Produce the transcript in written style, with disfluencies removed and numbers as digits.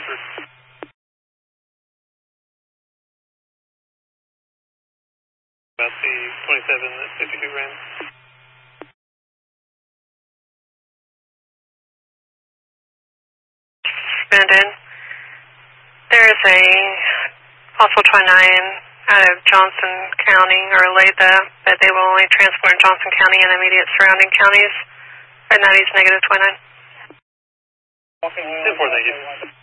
Roger. About the 27 52 grand. Brandon, there is a possible 29 out of Johnson County or Olathe, but they will only transport in Johnson County and immediate surrounding counties. Right now he's negative 29. 10-4, thank you.